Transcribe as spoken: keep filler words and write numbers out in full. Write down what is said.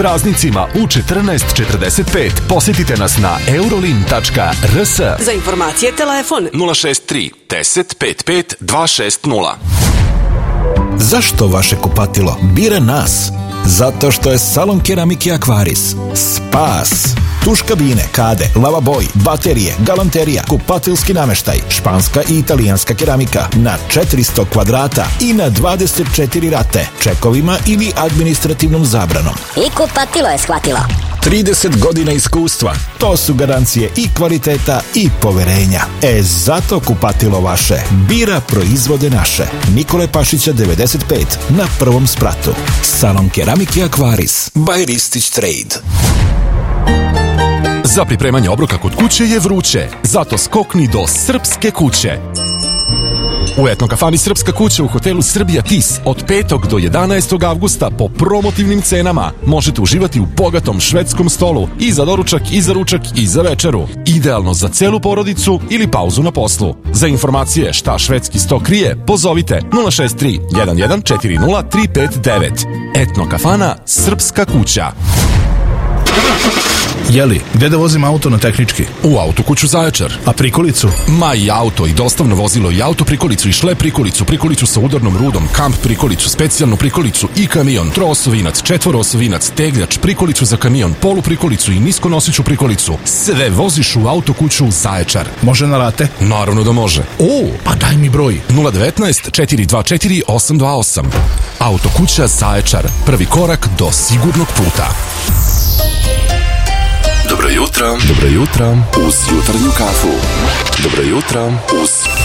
Praznicima u četrnaest četrdeset pet posjetite nas na eurolin tačka r s. Za informacije telefon nula šest tri deset pet pet dva šest nula. Zašto vaše kupatilo bira nas? Zato što je salon keramike Aquaris spas. Tuš kabine, kade, lavaboj, baterije, galanterija, kupatilski nameštaj, španska i italijanska keramika na četiristo kvadrata i na dvadeset četiri rate, čekovima ili administrativnom zabranom. I kupatilo je shvatilo. trideset godina iskustva, to su garancije i kvaliteta i poverenja. E, zato kupatilo vaše bira proizvode naše. Nikole Pašića devedeset pet na prvom spratu. Salon keramike Aquaris by Ristić Trade. Za pripremanje obroka kod kuće je vruće, zato skokni do Srpske kuće. U etno kafani Srpska kuća u hotelu Srbija Tis od petog do jedanaestog avgusta po promotivnim cenama možete uživati u bogatom švedskom stolu i za doručak, i za ručak, i za večeru. Idealno za celu porodicu ili pauzu na poslu. Za informacije šta švedski sto krije, pozovite nula šest tri jedan jedan četiri nula tri pet devet. Etno kafana Srpska kuća. Jeli, gde da vozim auto na tehnički? U autokuću Zaječar. A prikolicu? Ma i auto, i dostavno vozilo, i auto prikolicu, i šlep prikolicu, prikolicu sa udarnom rudom, kamp prikolicu, specijalnu prikolicu i kamion, troosovinac, četvoroosovinac, tegljač, prikolicu za kamion, polu prikolicu i niskonosiću prikolicu. Sve voziš u autokuću Zaječar. Može na rate? Naravno da može. O, pa daj mi broj. nula devetnaest četiri dva četiri osam dva osam. Autokuća Zaječar. Prvi korak do sigurnog puta. Dobro jutro. Dobro jutro. Uz jutarnju kafu. Dobro jutro. Uz